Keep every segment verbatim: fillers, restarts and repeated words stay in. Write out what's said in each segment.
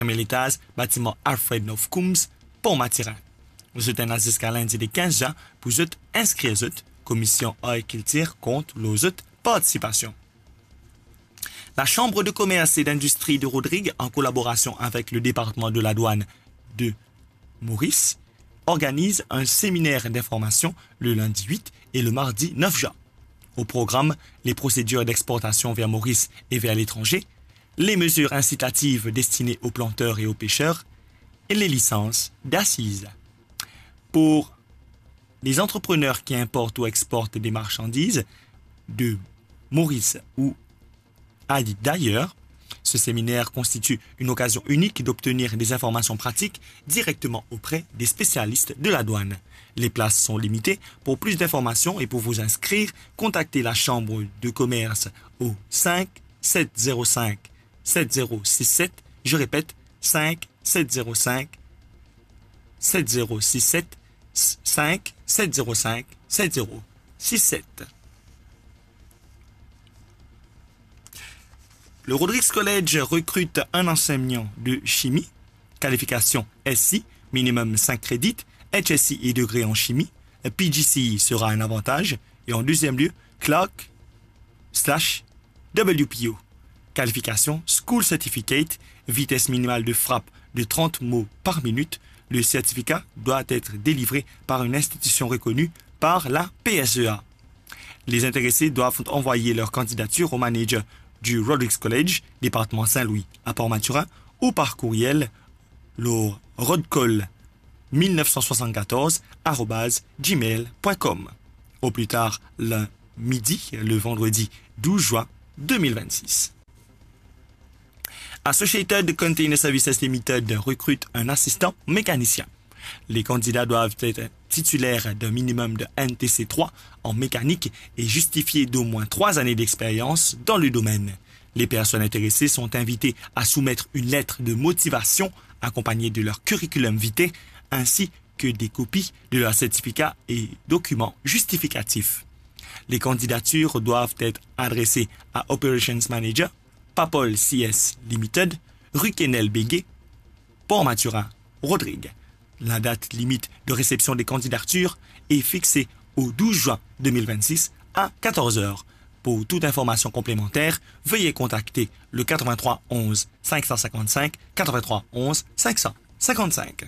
étage, bâtiment Alfred North Coombs, Pont-Matirin. Vous êtes un jusqu'à lundi des quinze juin pour vous inscrire à commission agriculture contre l'os participation. La Chambre de commerce et d'industrie de Rodrigue, en collaboration avec le département de la douane de Maurice, organise un séminaire d'information le lundi huit et le mardi neuf juin. Au programme, les procédures d'exportation vers Maurice et vers l'étranger, les mesures incitatives destinées aux planteurs et aux pêcheurs et les licences d'assises. Pour les entrepreneurs qui importent ou exportent des marchandises de Maurice ou d'ailleurs, ce séminaire constitue une occasion unique d'obtenir des informations pratiques directement auprès des spécialistes de la douane. Les places sont limitées. Pour plus d'informations et pour vous inscrire, contactez la Chambre de commerce au cinq sept zéro cinq sept zéro six sept. Je répète, cinq sept zéro cinq sept zéro six sept, cinq sept zéro cinq sept zéro six sept. Le Rodrigues College recrute un enseignant de chimie, qualification S I, minimum cinq crédits, H S I et degré en chimie, P G C I sera un avantage, et en deuxième lieu, Clark slash W P O, qualification School Certificate, vitesse minimale de frappe de trente mots par minute. Le certificat doit être délivré par une institution reconnue par la P S E A. Les intéressés doivent envoyer leur candidature au manager du Rodrigues College, département Saint-Louis, à Port-Maturin, ou par courriel le rodcol mille neuf cent soixante-quatorze arobase gmail point com. Au plus tard le midi, le vendredi douze juin deux mille vingt-six. Associated Container Services Limited recrute un assistant mécanicien. Les candidats doivent être titulaires d'un minimum de N T C trois en mécanique et justifier d'au moins trois années d'expérience dans le domaine. Les personnes intéressées sont invitées à soumettre une lettre de motivation accompagnée de leur curriculum vitae ainsi que des copies de leurs certificats et documents justificatifs. Les candidatures doivent être adressées à Operations Manager, Papol C S Limited, rue Quesnel-Béguet, Port-Maturin, Rodrigue. La date limite de réception des candidatures est fixée au douze juin deux mille vingt-six à quatorze heures. Pour toute information complémentaire, veuillez contacter le quatre-vingt-trois onze cinq cent cinquante-cinq quatre-vingt-trois onze cinq cent cinquante-cinq.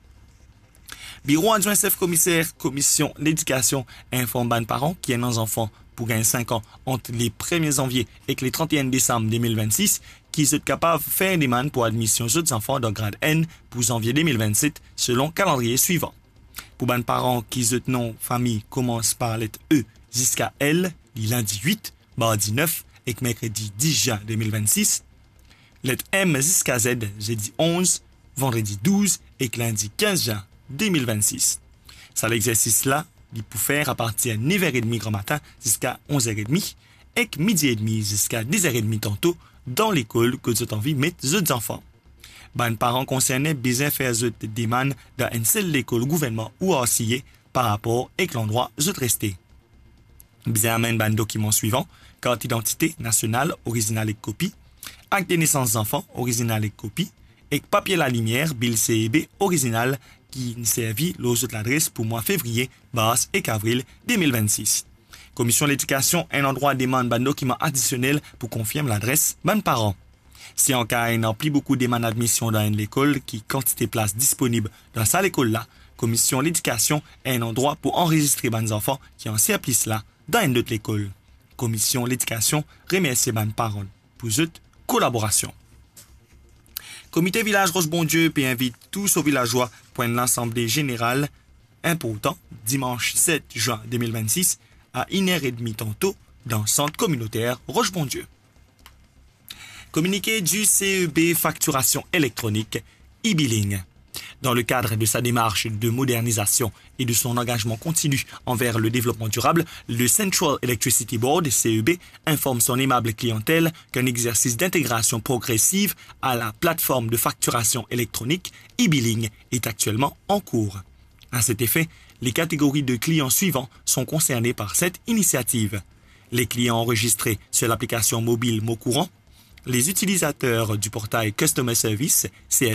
Bureau adjoint chef commissaire, commission d'éducation informe ban parents qui ont un enfant pour gagner cinq ans entre les premier janvier et les trente et un décembre deux mille vingt-six, qui sont capables de faire une demande pour admission aux enfants de grade N pour janvier deux mille vingt-sept selon calendrier suivant. Pour les parents qui ont nom famille commence par lettre E jusqu'à L, le lundi huit, mardi neuf et mercredi dix juin deux mille vingt-six, lettre M jusqu'à Z, jeudi onze, vendredi douze et lundi quinze juin deux mille vingt-six. Ça l'exercice là, il peut faire à partir de neuf heures trente grand matin jusqu'à onze heures trente et midi et demi jusqu'à dix heures trente tantôt dans l'école que vous avez envie de mettre les enfants. Les parents concernés besoin faire des demandes dans une seule école gouvernement ou associée par rapport à l'endroit où vous restez. Besoin amener les documents suivants: carte d'identité nationale originale et copie, acte de naissance d'enfant original et copie, et papier la lumière, bill C E B original qui servit l'autre l'adresse pour mois février, mars et avril deux mille vingt-six. Commission de l'éducation, un endroit demande un document additionnel pour confirmer l'adresse ban parents. Si en cas il n'y a plus beaucoup de demandes d'admission dans l'école qui quantité de place disponible dans cette école là, commission de l'éducation est un endroit pour enregistrer les enfants qui en service là dans une autre école. Commission de l'éducation remercie les parents pour cette collaboration. Comité village Roche-Bondieu puis invite tous aux villageois pour une assemblée générale important dimanche sept juin deux mille vingt-six à une heure trente tantôt dans le centre communautaire Roche-Bondieu. Communiqué du C E B facturation électronique e-billing. Dans le cadre de sa démarche de modernisation et de son engagement continu envers le développement durable, le Central Electricity Board, C E B, informe son aimable clientèle qu'un exercice d'intégration progressive à la plateforme de facturation électronique e-billing est actuellement en cours. À cet effet, les catégories de clients suivants sont concernées par cette initiative. Les clients enregistrés sur l'application mobile Mot Courant, Les utilisateurs du portail Customer Service, C S